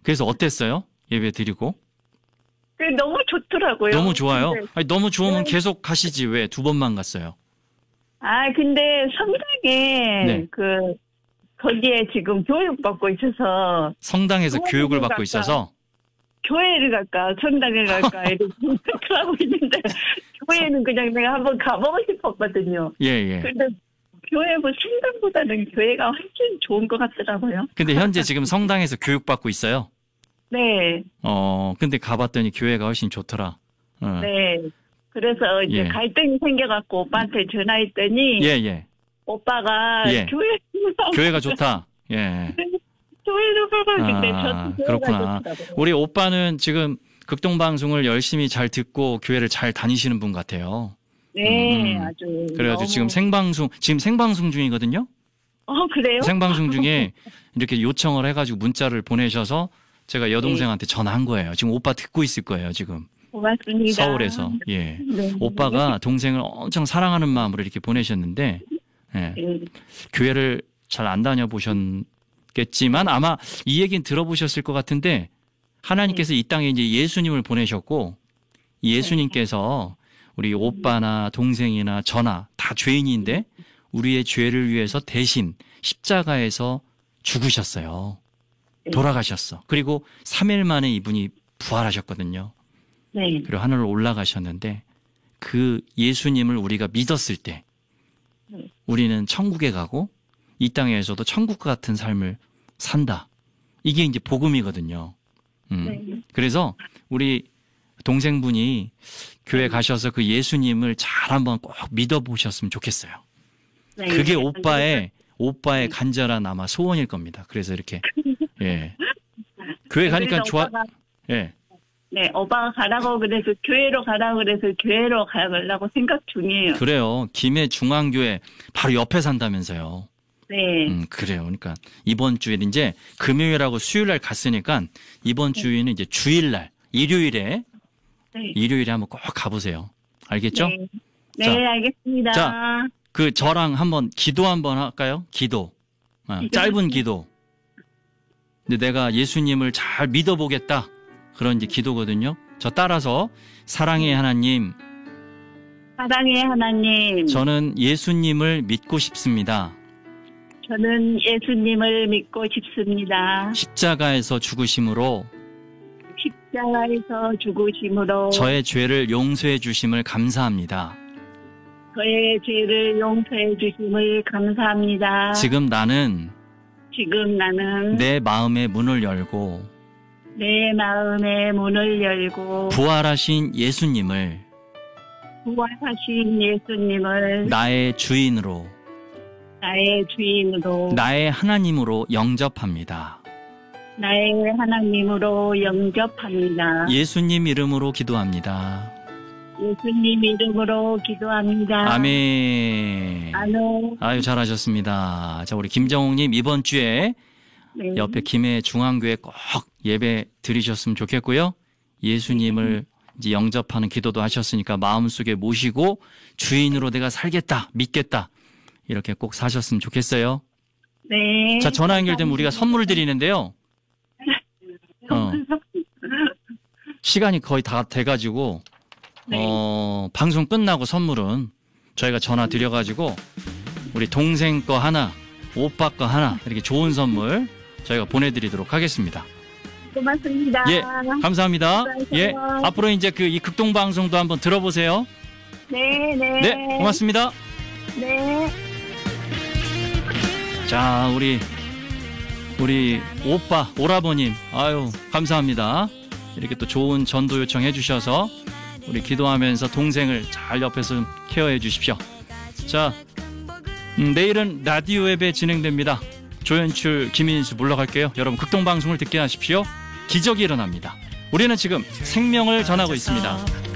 그래서 어땠어요? 예배 드리고? 너무 좋더라고요. 너무 좋아요? 근데, 아니, 너무 좋으면 네. 계속 가시지 왜 2번만 갔어요? 근데 성당에, 네. 거기에 지금 교육받고 있어서, 성당에서 교육을 받고 갈까? 있어서? 교회를 갈까, 성당에 갈까, 이렇게 생각하고 있는데, 교회는 그냥 내가 한번 가보고 싶었거든요. 예. 근데 교회 성당보다는 교회가 훨씬 좋은 것 같더라고요. 근데 현재 지금 성당에서 교육받고 있어요? 네. 근데 가봤더니 교회가 훨씬 좋더라. 네. 그래서 이제 예. 갈등이 생겨갖고 오빠한테 전화했더니, 예. 오빠가 예. 교회가 좋다. 예. 교회로 가고 있는데 저도 교회가 그렇구나. 좋더라고요. 우리 오빠는 지금 극동방송을 열심히 잘 듣고 교회를 잘 다니시는 분 같아요. 네, 아주. 그래가지고 너무... 지금 생방송 중이거든요? 그래요? 생방송 중에 이렇게 요청을 해가지고 문자를 보내셔서 제가 여동생한테 전화한 거예요. 지금 오빠 듣고 있을 거예요, 지금. 고맙습니다. 서울에서. 예. 네. 오빠가 동생을 엄청 사랑하는 마음으로 이렇게 보내셨는데, 예. 네. 교회를 잘 안 다녀보셨겠지만 아마 이 얘기는 들어보셨을 것 같은데 하나님께서 이 땅에 이제 예수님을 보내셨고 예수님께서 우리 오빠나 동생이나 저나 다 죄인인데 우리의 죄를 위해서 대신 십자가에서 죽으셨어요. 돌아가셨어. 그리고 3일 만에 이분이 부활하셨거든요. 네. 그리고 하늘로 올라가셨는데 그 예수님을 우리가 믿었을 때 우리는 천국에 가고 이 땅에서도 천국과 같은 삶을 산다. 이게 이제 복음이거든요. 네. 그래서 우리 동생분이 교회 가셔서 그 예수님을 잘 한번 꼭 믿어보셨으면 좋겠어요. 네. 그게 오빠의 간절한 아마 소원일 겁니다. 그래서 이렇게 예. 교회 가니까 좋아. 예. 네, 오빠가 가라고 그래서 교회로 가라고 그래서 교회로 가려고 생각 중이에요. 그래요. 김해 중앙교회 바로 옆에 산다면서요. 네. 그래요. 그러니까 이번 주에 이제 금요일하고 수요일날 갔으니까 이번 주에는 이제 주일날 일요일에 한번 꼭 가보세요. 알겠죠? 네, 네 자, 알겠습니다. 자, 저랑 한번 기도 한번 할까요? 기도. 짧은 기도. 근데 내가 예수님을 잘 믿어보겠다. 그런 이제 기도거든요. 저 따라서 사랑의 하나님. 사랑의 하나님. 저는 예수님을 믿고 싶습니다. 저는 예수님을 믿고 싶습니다. 십자가에서 죽으심으로 저의 죄를 용서해 주심을 감사합니다. 저의 죄를 용서해 주심을 감사합니다. 지금 나는 내 마음의 문을 열고 부활하신 예수님을 나의 주인으로 나의 하나님으로 영접합니다. 예수님 이름으로 기도합니다. 아멘. 아유, 잘하셨습니다. 자, 우리 김정옥님 이번 주에 옆에 김해 중앙교회 꼭 예배 드리셨으면 좋겠고요. 예수님을 이제 영접하는 기도도 하셨으니까 마음속에 모시고 주인으로 내가 살겠다, 믿겠다. 이렇게 꼭 사셨으면 좋겠어요. 네. 자, 전화 연결되면 우리가 선물을 드리는데요. 시간이 거의 다 돼가지고, 방송 끝나고 선물은 저희가 전화 드려가지고, 우리 동생 거 하나, 오빠 거 하나, 이렇게 좋은 선물 저희가 보내드리도록 하겠습니다. 고맙습니다. 예, 감사합니다. 감사합니다. 예, 앞으로 이제 이 극동방송도 한번 들어보세요. 네. 네, 고맙습니다. 네. 자, 우리 오빠, 오라버님, 아유, 감사합니다. 이렇게 또 좋은 전도 요청 해주셔서 우리 기도하면서 동생을 잘 옆에서 케어해 주십시오. 자, 내일은 라디오 앱에 진행됩니다. 조연출, 김인수 물러갈게요. 여러분, 극동방송을 듣게 하십시오. 기적이 일어납니다. 우리는 지금 생명을 전하고 있습니다.